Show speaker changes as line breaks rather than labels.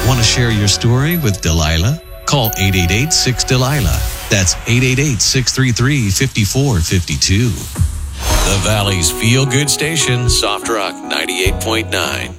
Want to share your story with Delilah? Call 888-6-DELILAH. That's 888-633-5452. The Valley's Feel Good Station, Soft Rock 98.9.